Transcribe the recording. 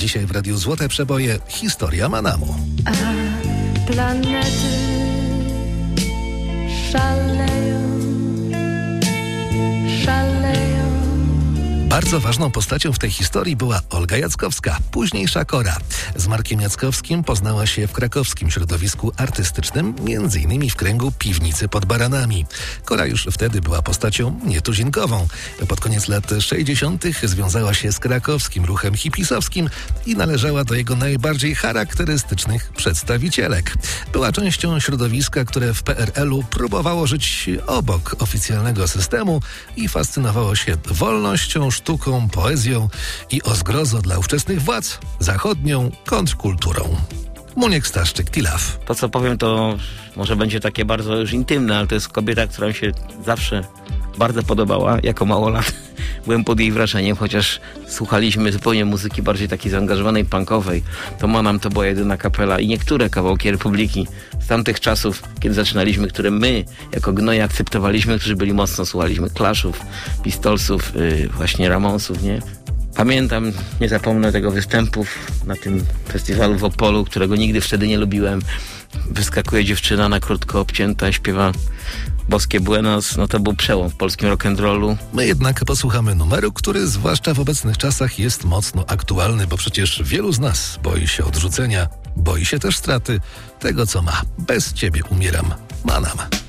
Dzisiaj w Radiu Złote Przeboje historia Manamu. A planety szaleją, szaleją. Bardzo ważną postacią w tej historii była Olga Jackowska, późniejsza Kora. Z Markiem Jackowskim poznała się w krakowskim środowisku artystycznym, m.in. w kręgu Piwnicy pod Baranami. Kora już wtedy była postacią nietuzinkową. Pod koniec lat 60. związała się z krakowskim ruchem hipisowskim i należała do jego najbardziej charakterystycznych przedstawicielek. Była częścią środowiska, które w PRL-u próbowało żyć obok oficjalnego systemu i fascynowało się wolnością, sztuką, poezją i o zgrozo dla ówczesnych władz zachodnią kontrkulturą. Muniek Staszczyk, Tilaf. To, co powiem, to może będzie takie bardzo już intymne, ale to jest kobieta, która mi się zawsze bardzo podobała jako małolat. Byłem pod jej wrażeniem, chociaż słuchaliśmy zupełnie muzyki bardziej takiej zaangażowanej, punkowej. To Manam to była jedyna kapela i niektóre kawałki Republiki z tamtych czasów, kiedy zaczynaliśmy, które my jako gnoje akceptowaliśmy, którzy byli mocno, słuchaliśmy Clashów, Pistolsów, właśnie Ramonsów, nie? Pamiętam, nie zapomnę tego występu na tym festiwalu w Opolu, którego nigdy wtedy nie lubiłem. Wyskakuje dziewczyna na krótko obcięta, śpiewa Boskie Buenos, no to był przełom w polskim rock'n'rollu. My jednak posłuchamy numeru, który zwłaszcza w obecnych czasach jest mocno aktualny, bo przecież wielu z nas boi się odrzucenia, boi się też straty tego, co ma. Bez ciebie umieram. Manam.